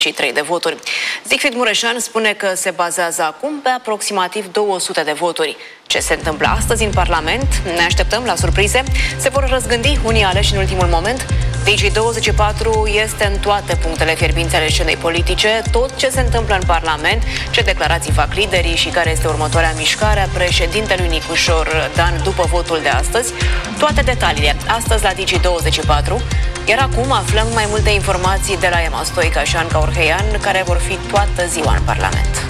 3 de voturi. Siegfried Mureșan spune că se bazează acum pe aproximativ 200 de voturi. Ce se întâmplă astăzi în Parlament? Ne așteptăm la surprize. Se vor răzgândi unii aleși în ultimul moment. Digi24 este în toate punctele fierbinți ale scenei politice. Tot ce se întâmplă în Parlament, ce declarații fac liderii și care este următoarea mișcare a președintelui Nicușor Dan după votul de astăzi. Toate detaliile astăzi la Digi24. Iar acum aflăm mai multe informații de la Emma Stoica și Anca Orheian, care vor fi toată ziua în Parlament.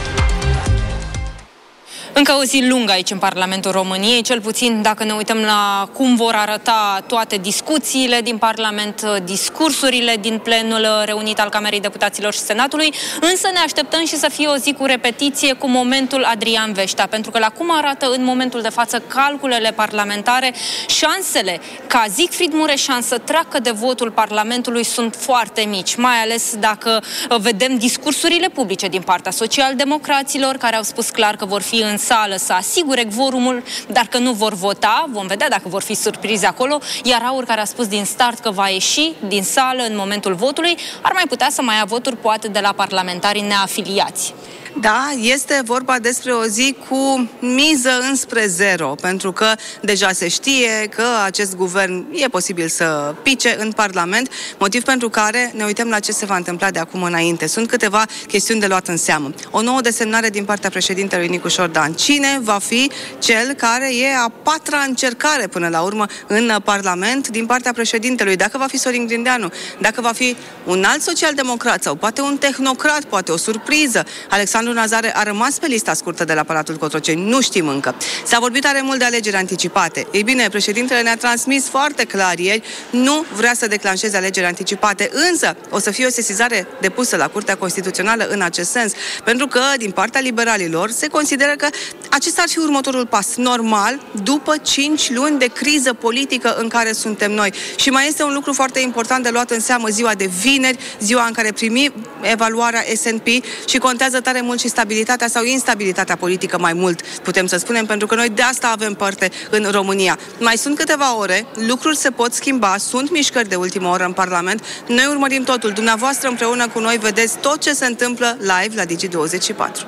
Încă o zi lungă aici în Parlamentul României, cel puțin dacă ne uităm la cum vor arăta toate discuțiile din Parlament, discursurile din plenul reunit al Camerei Deputaților și Senatului, însă ne așteptăm și să fie o zi cu repetiție cu momentul Adrian Veșta, pentru că la cum arată în momentul de față calculele parlamentare, șansele ca Siegfried Mureșan să treacă de votul Parlamentului sunt foarte mici, mai ales dacă vedem discursurile publice din partea socialdemocraților, care au spus clar că vor fi în sală să asigure quorumul, dar că nu vor vota. Vom vedea dacă vor fi surprize acolo. Iar Aur, care a spus din start că va ieși din sală în momentul votului, ar mai putea să mai ia voturi poate de la parlamentarii neafiliați. Da, este vorba despre o zi cu miză înspre zero, pentru că deja se știe că acest guvern e posibil să pice în Parlament, motiv pentru care ne uităm la ce se va întâmpla de acum înainte. Sunt câteva chestiuni de luat în seamă. O nouă desemnare din partea președintelui Nicușor Dan. Cine va fi cel care e a patra încercare până la urmă în Parlament din partea președintelui? Dacă va fi Sorin Grindeanu, dacă va fi un alt social-democrat sau poate un tehnocrat, poate o surpriză. Alexandru Nazare a rămas pe lista scurtă de la Palatul Cotroceni, nu știm încă. S-a vorbit tare mult de alegeri anticipate. Ei bine, președintele ne-a transmis foarte clar ieri, nu vrea să declanșeze alegeri anticipate, însă o să fie o sesizare depusă la Curtea Constituțională în acest sens, pentru că din partea liberalilor se consideră că acesta ar fi următorul pas normal după 5 luni de criză politică în care suntem noi. Și mai este un lucru foarte important de luat în seamă: ziua de vineri, ziua în care primim evaluarea S&P și contează tare mult și stabilitatea sau instabilitatea politică, mai mult putem să spunem, pentru că noi de asta avem parte în România. Mai sunt câteva ore, lucruri se pot schimba, sunt mișcări de ultimă oră în Parlament. Noi urmărim totul. Dumneavoastră împreună cu noi vedeți tot ce se întâmplă live la Digi24.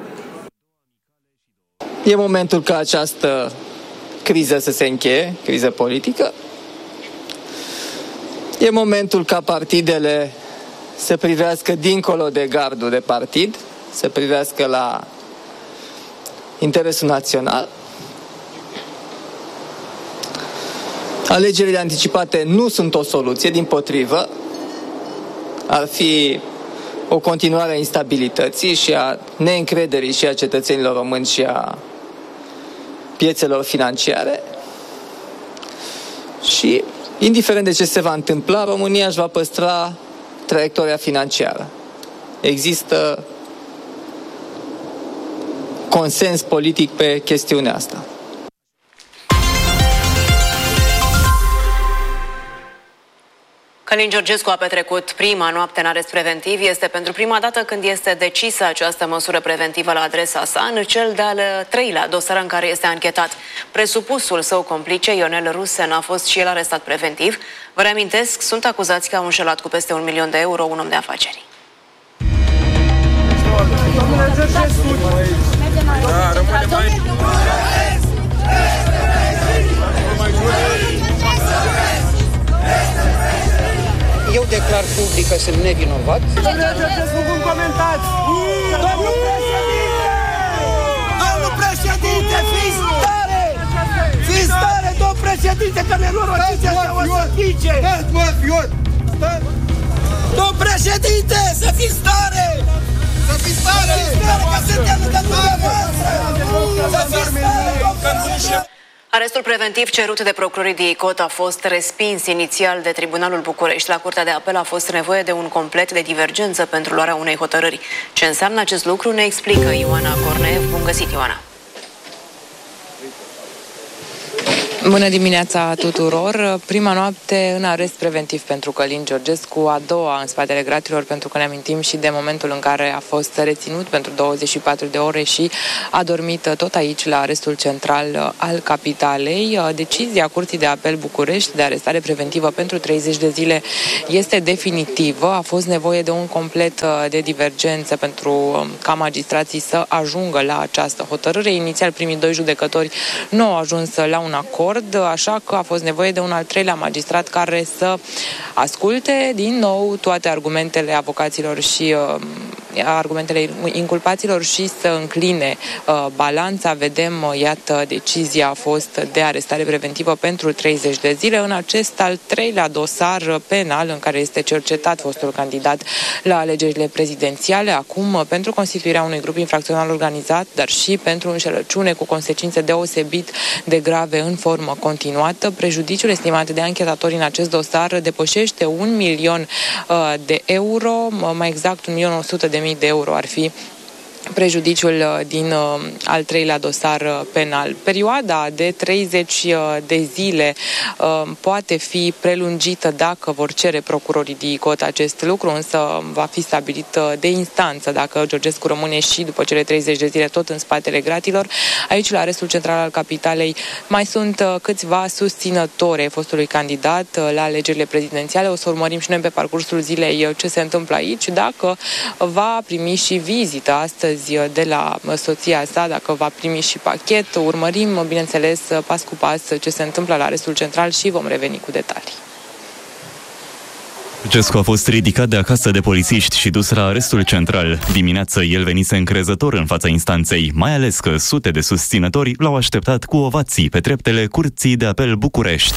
E momentul ca această criză să se încheie, criză politică. E momentul ca partidele să privească dincolo de gardul de partid, să privească la interesul național. Alegerile anticipate nu sunt o soluție, dimpotrivă, ar fi o continuare a instabilității și a neîncrederii și a cetățenilor români și a piețelor financiare. Și, indiferent de ce se va întâmpla, România își va păstra traiectoria financiară. Există consens politic pe chestiunea asta. Călin Georgescu a petrecut prima noapte în arest preventiv. Este pentru prima dată când este decisă această măsură preventivă la adresa sa în cel de-al treilea dosar în care este anchetat. Presupusul său complice, Ionel Rusen, a fost și el arestat preventiv. Vă reamintesc, sunt acuzați că au înșelat cu peste 1 milion de euro un om de afaceri. Eu declar public că sunt nevinovat. Domnul președinte, fiți tare! Fiți tare, domnul președinte, că nenorociți ăștia o să pice! Domnul președinte, să fiți tare! Să fiți tare! Că suntem lângă dumneavoastră! Să fiți tare, domnul președinte! Arestul preventiv cerut de procurorii DICOT a fost respins inițial de Tribunalul București. La Curtea de Apel a fost nevoie de un complet de divergență pentru luarea unei hotărâri. Ce înseamnă acest lucru ne explică Ioana Corneev. Bun găsit, Ioana! Bună dimineața tuturor! Prima noapte în arest preventiv pentru Călin Georgescu, a doua în spatele gratilor, pentru că ne amintim și de momentul în care a fost reținut pentru 24 de ore și a dormit tot aici, la arestul central al capitalei. Decizia Curții de Apel București de arestare preventivă pentru 30 de zile este definitivă. A fost nevoie de un complet de divergență pentru ca magistrații să ajungă la această hotărâre. Inițial, primii doi judecători nu au ajuns la un acord, așa că a fost nevoie de un al treilea magistrat care să asculte din nou toate argumentele avocaților și argumentele inculpaților și să încline balanța. Vedem, iată, decizia a fost de arestare preventivă pentru 30 de zile în acest al treilea dosar penal în care este cercetat fostul candidat la alegerile prezidențiale, acum pentru constituirea unui grup infracțional organizat, dar și pentru înșelăciune cu consecințe deosebit de grave în formă continuată. Prejudiciul estimat de anchetatori în acest dosar depășește 1 milion de euro, mai exact 1.100.000 de euro ar fi prejudiciul din al treilea dosar penal. Perioada de 30 de zile poate fi prelungită dacă vor cere procurorii DICOT acest lucru, însă va fi stabilit de instanță dacă Georgescu rămâne și după cele 30 de zile tot în spatele gratilor. Aici, la arestul central al capitalei, mai sunt câțiva susținători ai fostului candidat la alegerile prezidențiale. O să urmărim și noi pe parcursul zilei ce se întâmplă aici, dacă va primi și vizită astăzi de la soția sa, dacă va primi și pachet. Urmărim, bineînțeles, pas cu pas ce se întâmplă la arestul central și vom reveni cu detalii. Georgescu a fost ridicat de acasă de polițiști și dus la arestul central. Dimineață el venise încrezător în fața instanței, mai ales că sute de susținători l-au așteptat cu ovații pe treptele Curții de Apel București.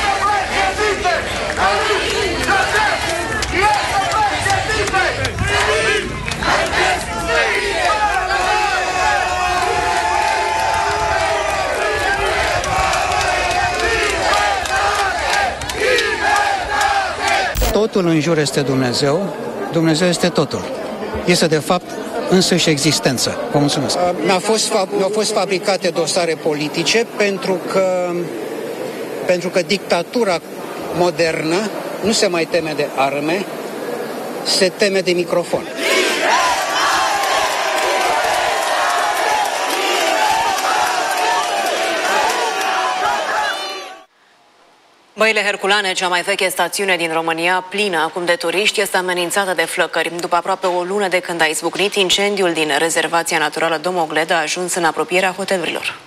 Totul în jur este Dumnezeu, Dumnezeu este totul. Este de fapt însăși existență. Vă mulțumesc. Mi-au fost fabricate dosare politice pentru că dictatura modernă nu se mai teme de arme, se teme de microfon. Băile Herculane, cea mai veche stațiune din România, plină acum de turiști, este amenințată de flăcări. După aproape o lună de când a izbucnit, incendiul din rezervația naturală Domogled a ajuns în apropierea hotelurilor.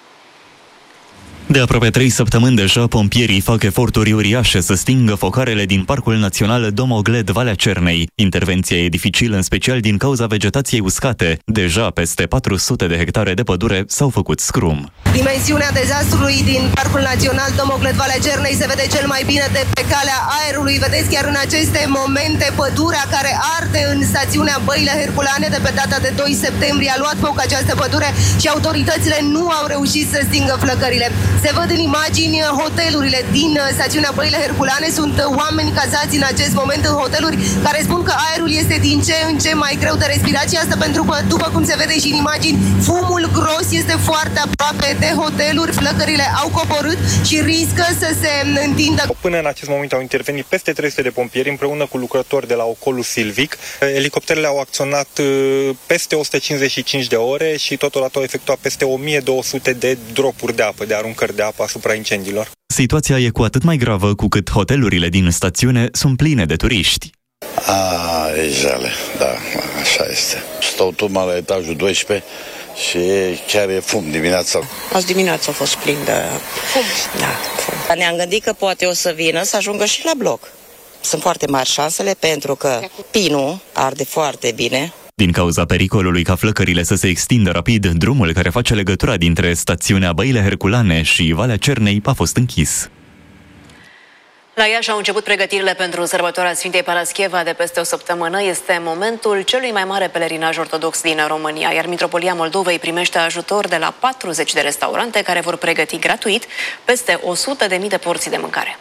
De aproape 3 săptămâni deja, pompierii fac eforturi uriașe să stingă focarele din Parcul Național Domogled, Valea Cernei. Intervenția e dificilă, în special din cauza vegetației uscate. Deja peste 400 de hectare de pădure s-au făcut scrum. Dimensiunea dezastrului din Parcul Național Domogled, Valea Cernei se vede cel mai bine de pe calea aerului. Vedeți chiar în aceste momente pădurea care arde în stațiunea Băile Herculane. De pe data de 2 septembrie a luat foc această pădure și autoritățile nu au reușit să stingă flăcările. Se văd în imagini hotelurile din stațiunea Băile Herculane. Sunt oameni cazați în acest moment în hoteluri care spun că aerul este din ce în ce mai greu de respirat și asta pentru că, după cum se vede și în imagini, fumul gros este foarte aproape de hoteluri. Flăcările au coborât și riscă să se întindă. Până în acest moment au intervenit peste 300 de pompieri împreună cu lucrători de la Ocolul Silvic. Elicopterele au acționat peste 155 de ore și totodată au efectuat peste 1200 de dropuri de apă, de aruncări de apă asupra incendiilor. Situația e cu atât mai gravă cu cât hotelurile din stațiune sunt pline de turiști. E jale, da, așa este. Stau tocmai la etajul 12 și chiar e fum dimineața. Azi dimineața a fost plin de fum. Da, fum. Ne-am gândit că poate o să vină să ajungă și la bloc. Sunt foarte mari șansele pentru că pinul arde foarte bine. Din cauza pericolului ca flăcările să se extindă rapid, drumul care face legătura dintre stațiunea Băile Herculane și Valea Cernei a fost închis. La Iași au început pregătirile pentru sărbătoarea Sfintei Parascheva de peste o săptămână. Este momentul celui mai mare pelerinaj ortodox din România, iar Mitropolia Moldovei primește ajutor de la 40 de restaurante care vor pregăti gratuit peste 100.000 de porții de mâncare.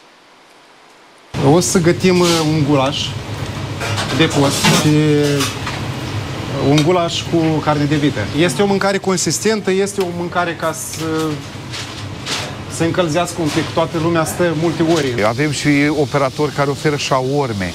O să gătim un gulaș de post și un gulaș cu carne de vită. Este o mâncare consistentă, este o mâncare ca se încălzească un pic, toată lumea stă multe ori. Avem și operatori care oferă șaorme,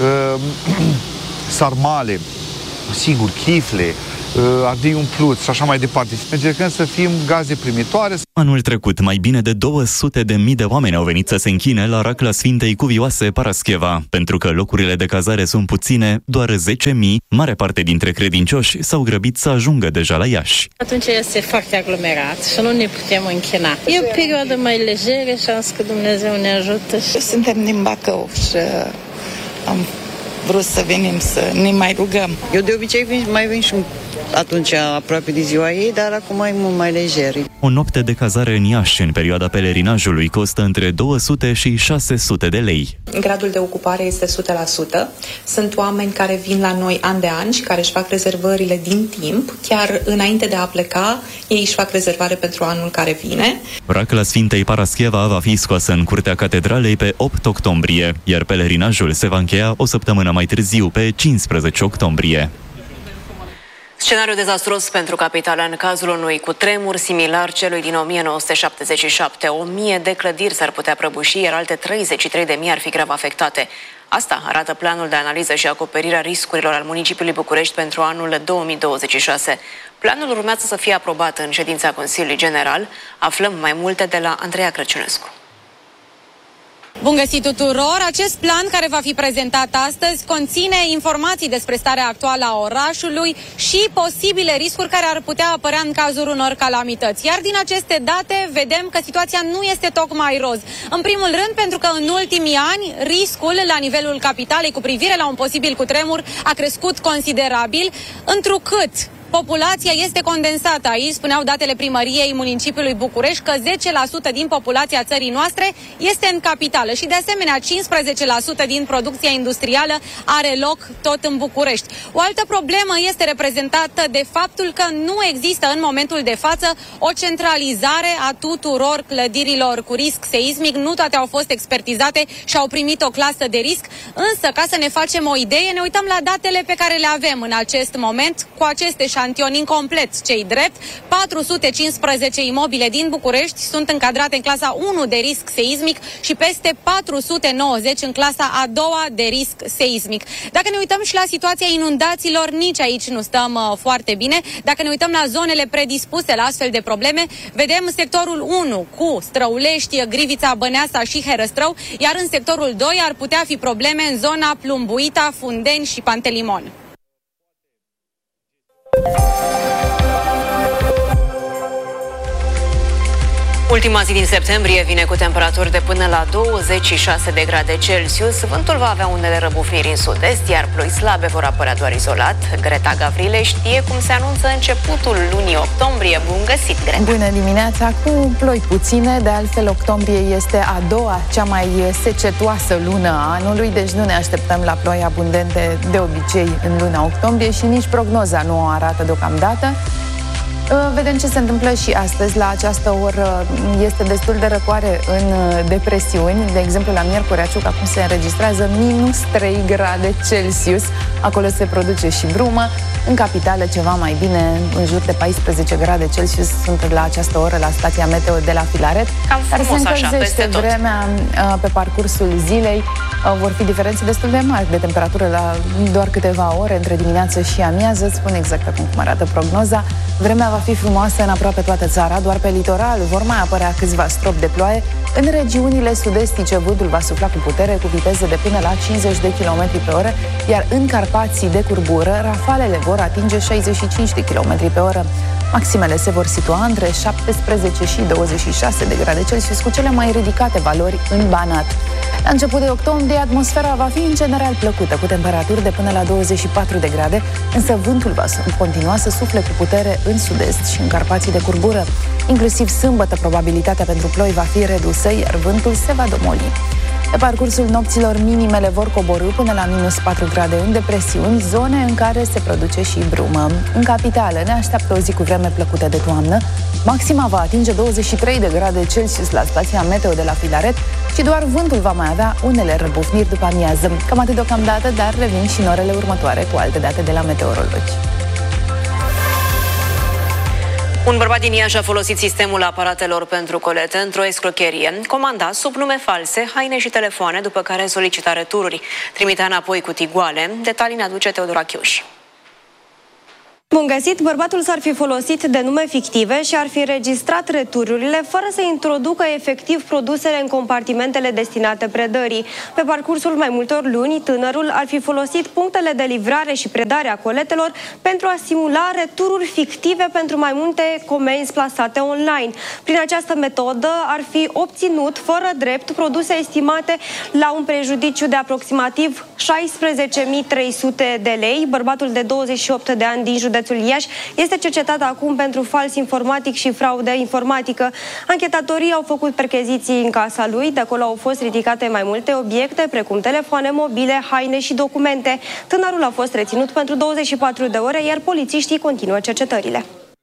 sarmale, sigur, chifle, ardei umpluți și așa mai departe. Încercăm să fim gaze primitoare. Anul trecut, mai bine de 200.000 de oameni au venit să se închine la racla Sfintei Cuvioase Parascheva. Pentru că locurile de cazare sunt puține, doar 10.000, mare parte dintre credincioși s-au grăbit să ajungă deja la Iași. Atunci este foarte aglomerat și nu ne putem închina. E o perioadă mai lejeră și am zis că Dumnezeu ne ajută. Suntem din Bacău și am vrut să venim să ne mai rugăm. Eu de obicei mai vin și atunci aproape de ziua ei, dar acum e mult mai lejer. O noapte de cazare în Iași în perioada pelerinajului costă între 200 și 600 de lei. Gradul de ocupare este 100%. Sunt oameni care vin la noi an de an și care își fac rezervările din timp. Chiar înainte de a pleca, ei își fac rezervare pentru anul care vine. Racla Sfintei Parascheva va fi scoasă în curtea catedralei pe 8 octombrie, iar pelerinajul se va încheia o săptămână mai târziu, pe 15 octombrie. Scenariu dezastruos pentru capitală în cazul unui cutremur similar celui din 1977. 1000 de clădiri s-ar putea prăbuși, iar alte 33.000 ar fi grav afectate. Asta arată planul de analiză și acoperire a riscurilor al municipiului București pentru anul 2026. Planul urmează să fie aprobat în ședința Consiliului General. Aflăm mai multe de la Andreea Crăciunescu. Bun găsit tuturor! Acest plan care va fi prezentat astăzi conține informații despre starea actuală a orașului și posibile riscuri care ar putea apărea în cazul unor calamități. Iar din aceste date vedem că situația nu este tocmai roz. În primul rând pentru că în ultimii ani riscul la nivelul capitalei cu privire la un posibil cutremur a crescut considerabil, întrucât populația este condensată aici, spuneau datele primăriei municipiului București, că 10% din populația țării noastre este în capitală și de asemenea 15% din producția industrială are loc tot în București. O altă problemă este reprezentată de faptul că nu există în momentul de față o centralizare a tuturor clădirilor cu risc seismic. Nu toate au fost expertizate și au primit o clasă de risc, însă ca să ne facem o idee, ne uităm la datele pe care le avem în acest moment cu aceste șantion incomplet, cei drept. 415 imobile din București sunt încadrate în clasa 1 de risc seismic și peste 490 în clasa a doua de risc seismic. Dacă ne uităm și la situația inundațiilor, nici aici nu stăm foarte bine. Dacă ne uităm la zonele predispuse la astfel de probleme, vedem sectorul 1 cu Străulești, Grivița, Băneasa și Herăstrău, iar în sectorul 2 ar putea fi probleme în zona Plumbuita, Fundeni și Pantelimon. Ultima zi din septembrie vine cu temperaturi de până la 26 de grade Celsius. Vântul va avea unele răbufniri în sud-est, iar ploi slabe vor apărea doar izolat. Greta Gavrile știe cum se anunță începutul lunii octombrie. Bun găsit, Greta! Bună dimineața! Cu ploi puține, de altfel octombrie este a doua, cea mai secetoasă lună a anului, deci nu ne așteptăm la ploi abundente de obicei în luna octombrie și nici prognoza nu o arată deocamdată. Vedem ce se întâmplă și astăzi. La această oră este destul de răcoare în depresiuni. De exemplu, la Miercurea Ciuc acum se înregistrează minus 3 grade Celsius. Acolo se produce și brumă. În capitală ceva mai bine, în jur de 14 grade Celsius sunt la această oră la stația meteo de la Filaret. Dar se încălzește vremea pe parcursul zilei. Vor fi diferențe destul de mari de temperatură la doar câteva ore între dimineață și amiază. Spun exact acum cum arată prognoza. Vremea va fi frumoasă în aproape toată țara, doar pe litoral vor mai apărea câțiva stropi de ploaie. În regiunile sud-estice vântul va sufla cu putere, cu viteze de până la 50 de km pe oră, iar în Carpații de curbură, rafalele vor atinge 65 de km pe oră. Maximele se vor situa între 17 și 26 de grade Celsius, cu cele mai ridicate valori în Banat. La început de octombrie, atmosfera va fi în general plăcută, cu temperaturi de până la 24 de grade, însă vântul va continua să sufle cu putere în sud-est și în Carpații de curbură. Inclusiv sâmbătă, probabilitatea pentru ploi va fi redusă, iar vântul se va domoli. Pe parcursul nopților, minimele vor coborî până la minus 4 grade în depresiuni, zone în care se produce și brumă. În capitală ne așteaptă o zi cu vreme plăcută de toamnă. Maxima va atinge 23 de grade Celsius la stația meteo de la Filaret și doar vântul va mai avea unele răbufniri după amiază. Cam atât deocamdată, dar revin și în orele următoare cu alte date de la meteorologi. Un bărbat din Iași a folosit sistemul aparatelor pentru colete într-o escrocherie. Comanda sub nume false haine și telefoane, după care solicita retururi. Trimitea înapoi cutii goale. Detalii ne aduce Teodora Chiuș. Bun găsit, bărbatul s-ar fi folosit de nume fictive și ar fi înregistrat retururile fără să introducă efectiv produsele în compartimentele destinate predării. Pe parcursul mai multor luni, tânărul ar fi folosit punctele de livrare și predare a coletelor pentru a simula retururi fictive pentru mai multe comenzi plasate online. Prin această metodă ar fi obținut fără drept produse estimate la un prejudiciu de aproximativ 16.300 de lei. Bărbatul de 28 de ani din județul Iași este cercetat acum pentru fals informatic și fraudă informatică. Anchetatorii au făcut percheziții în casa lui, de acolo au fost ridicate mai multe obiecte, precum telefoane mobile, haine și documente. Tânărul a fost reținut pentru 24 de ore, iar polițiștii continuă cercetările.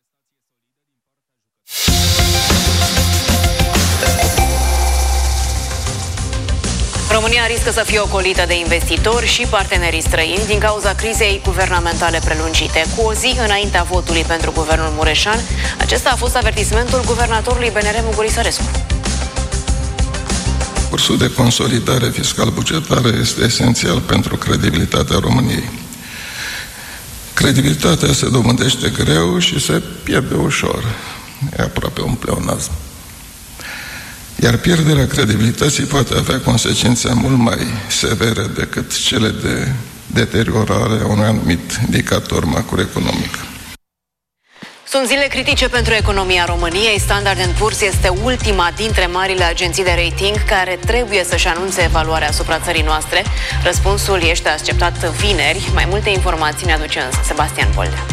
România riscă să fie ocolită de investitori și partenerii străini din cauza crizei guvernamentale prelungite. Cu o zi înaintea votului pentru guvernul Mureșan, acesta a fost avertismentul guvernatorului BNR Muguri Sărescu. Cursul de consolidare fiscal-bugetară este esențial pentru credibilitatea României. Credibilitatea se dobândește greu și se pierde ușor. E aproape un pleonasm. Iar pierderea credibilității poate avea consecințe mult mai severe decât cele de deteriorare a unui anumit indicator macroeconomic. Sunt zile critice pentru economia României. Standard & Poor's este ultima dintre marile agenții de rating care trebuie să-și anunțe evaluarea asupra țării noastre. Răspunsul este așteptat vineri. Mai multe informații ne aduce însă Sebastian Poldea.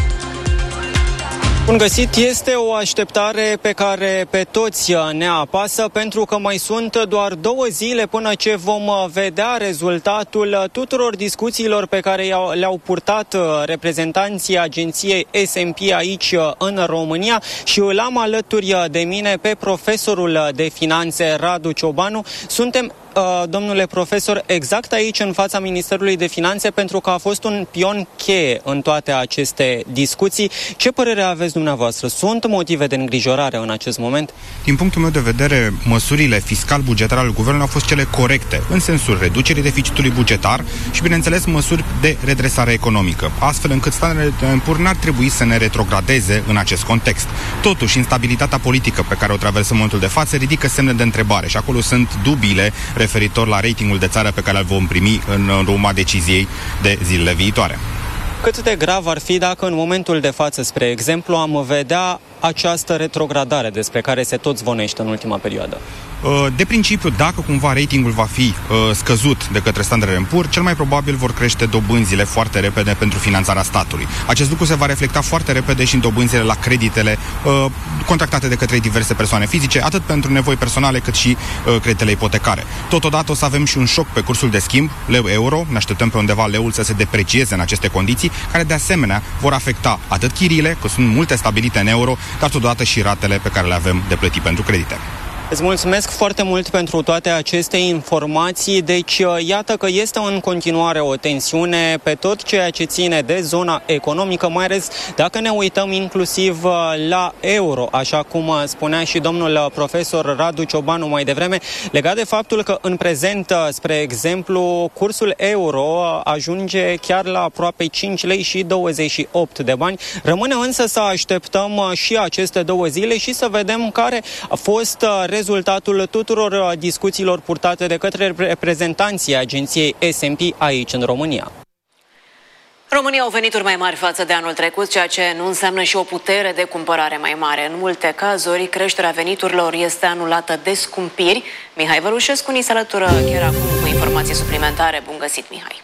Bun găsit, este o așteptare pe care pe toți ne apasă, pentru că mai sunt doar 2 zile până ce vom vedea rezultatul tuturor discuțiilor pe care le-au purtat reprezentanții agenției S&P aici în România și îl am alături de mine pe profesorul de finanțe Radu Ciobanu. Suntem, domnule profesor, exact aici în fața Ministerului de Finanțe, pentru că a fost un pion cheie în toate aceste discuții. Ce părere aveți dumneavoastră? Sunt motive de îngrijorare în acest moment? Din punctul meu de vedere, măsurile fiscal-bugetare ale guvernului au fost cele corecte, în sensul reducerii deficitului bugetar și, bineînțeles, măsuri de redresare economică, astfel încât Standard & Poor's n-ar trebui să ne retrogradeze în acest context. Totuși, instabilitatea politică pe care o traversăm în momentul de față ridică semne de întrebare și acolo sunt dubiile referitor la ratingul de țară pe care îl vom primi în urma deciziei de zilele viitoare. Cât de grav ar fi dacă în momentul de față, spre exemplu, am vedea această retrogradare despre care se tot zvonește în ultima perioadă? De principiu, dacă cumva ratingul va fi scăzut de către Standard & Poor's, cel mai probabil vor crește dobânzile foarte repede pentru finanțarea statului. Acest lucru se va reflecta foarte repede și în dobânzile la creditele contractate de către diverse persoane fizice, atât pentru nevoi personale cât și creditele ipotecare. Totodată o să avem și un șoc pe cursul de schimb, leu-euro, ne așteptăm pe undeva leul să se deprecieze în aceste condiții, care de asemenea vor afecta atât chiriile, că sunt multe stabilite în euro, dar totodată și ratele pe care le avem de plătit pentru credite. Îți mulțumesc foarte mult pentru toate aceste informații. Deci, iată că este în continuare o tensiune pe tot ceea ce ține de zona economică, mai ales dacă ne uităm inclusiv la euro, așa cum spunea și domnul profesor Radu Ciobanu mai devreme, legat de faptul că în prezent, spre exemplu, cursul euro ajunge chiar la aproape 5 lei și 28 de bani. Rămâne însă să așteptăm și aceste 2 zile și să vedem care a fost rezultatul tuturor discuțiilor purtate de către reprezentanții agenției S&P aici în România. România au venituri mai mari față de anul trecut, ceea ce nu înseamnă și o putere de cumpărare mai mare. În multe cazuri, creșterea veniturilor este anulată de scumpiri. Mihai Vărușescu ni se alătură chiar acum cu informații suplimentare. Bun găsit, Mihai!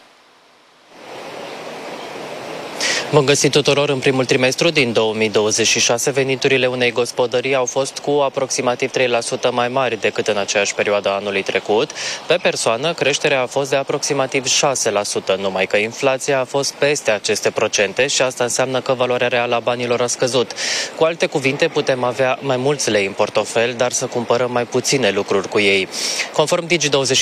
Bun găsit tuturor! În primul trimestru din 2026, veniturile unei gospodării au fost cu aproximativ 3% mai mari decât în aceeași perioadă anului trecut. Pe persoană, creșterea a fost de aproximativ 6%, numai că inflația a fost peste aceste procente și asta înseamnă că valoarea reală a banilor a scăzut. Cu alte cuvinte, putem avea mai mulți lei în portofel, dar să cumpărăm mai puține lucruri cu ei. Conform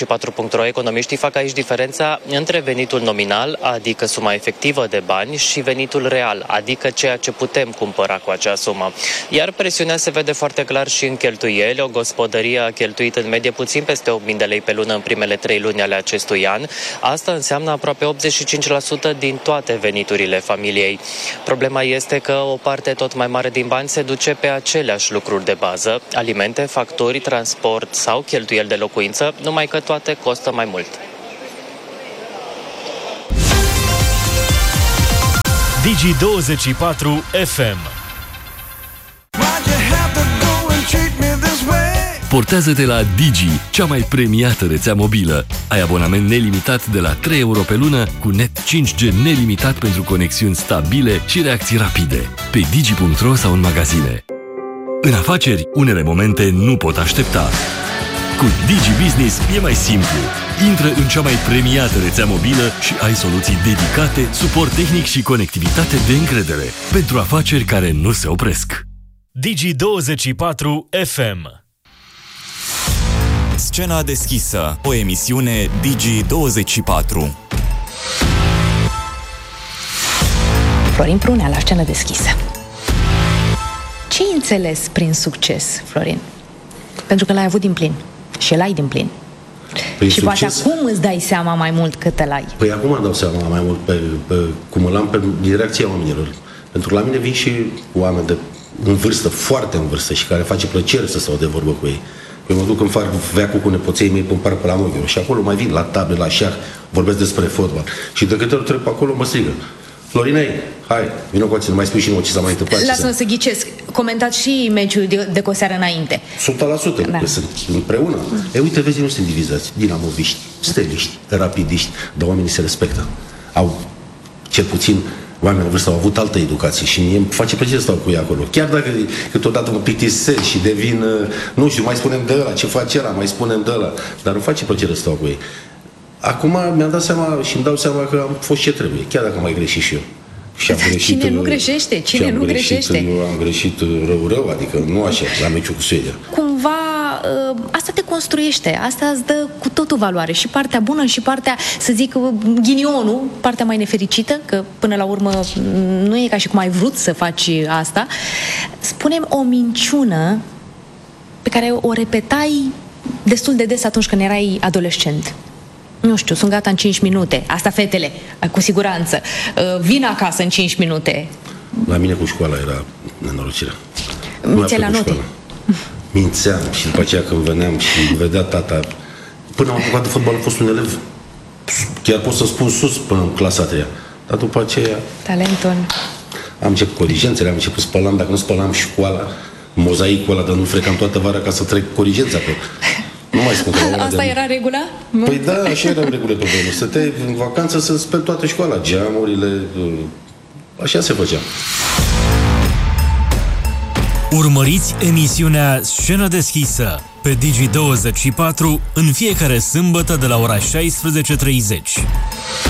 Digi24.ro, economiștii fac aici diferența între venitul nominal, adică suma efectivă de bani, și venitul venitul real, adică ceea ce putem cumpăra cu acea sumă. Iar presiunea se vede foarte clar și în cheltuieli. O gospodărie a cheltuit în medie puțin peste 8.000 de lei pe lună în primele 3 luni ale acestui an. Asta înseamnă aproape 85% din toate veniturile familiei. Problema este că o parte tot mai mare din bani se duce pe aceleași lucruri de bază, alimente, facturi, transport sau cheltuieli de locuință, numai că toate costă mai mult. Digi24 FM. Portează-te la Digi, cea mai premiată rețea mobilă. Ai abonament nelimitat de la 3 euro pe lună, cu net 5G nelimitat pentru conexiuni stabile și reacții rapide. Pe digi.ro sau în magazine. În afaceri, unele momente nu pot aștepta. Cu Digi Business e mai simplu. Intră în cea mai premiată rețea mobilă și ai soluții dedicate, suport tehnic și conectivitate de încredere pentru afaceri care nu se opresc. Digi24 FM. Scena deschisă, o emisiune Digi24. Florin Prunea la Scenă deschisă. Ce ai înțeles prin succes, Florin? Pentru că l-ai avut din plin. Și l-ai din plin. Prin și succes? poate acum îți dai seama mai mult cât îl ai. Păi acum îmi dau seama mai mult cum îl am din reacția oamenilor. Pentru că la mine vin și oameni în vârstă, foarte în vârstă, și care face plăcere să stau de vorbă cu ei. Eu mă duc în fac veacul cu nepoței mei pe un parc pe la Moghiu și acolo mai vin la table, la șah, vorbesc despre fotbal. Și de câte ori trec pe acolo mă strigă: Florinei, hai, vină cu ați, mai spui și nouă ce s-a mai întâmplat. Lasă-mă să ghicesc. Comentați și meciul de cu o seară înainte. 100%, Da. că sunt împreună. E, uite, vezi, nu sunt divizați. Dinamoviști, steliști, rapidiști, dar oamenii se respectă. Au, cel puțin, oamenii în vârstă au avut altă educație și mie îmi face plăcere să stau cu ei acolo. Chiar dacă câteodată mă plictisesc și devin, nu știu, mai spunem de ăla, ce face ăla, mai spunem de ăla, dar îmi face plăcere să stau cu ei. Acum mi-am dat seama și îmi dau seama că am fost ce trebuie, chiar dacă am mai greșit și eu. Și am greșit, Cine nu greșește? Cine nu greșește? Eu am greșit rău, adică nu așa, la meciul cu Suedia. Cumva asta te construiește, asta îți dă cu totul valoare. Și partea bună și partea, să zic, ghinionul, partea mai nefericită, că până la urmă nu e ca și cum ai vrut să faci asta. Spune-mi o minciună pe care o repetai destul de des atunci când erai adolescent. Nu știu, sunt gata în 5 minute. Asta fetele, cu siguranță. Vin acasă în 5 minute. La mine cu școala era nenorocirea. Mințe la note. Mințeam și după aceea când veneam și vedea tata. Până am apucat de fotbal, am fost un elev. Chiar pot să spun sus până în clasa 3-a. Dar după aceea Talentul. am început corigențele, am început spălam. Dacă nu spălam școala, mozaicul ăla, dar nu frecam toată vara ca să trec corigența pe. Nu mai spun că la ora Asta era regula? Păi da, așa erau regulile pe vremuri. Stăteai în vacanță să speli toată școala, geamurile, așa se făcea. Urmăriți emisiunea Scenă deschisă pe Digi24 în fiecare sâmbătă de la ora 16:30.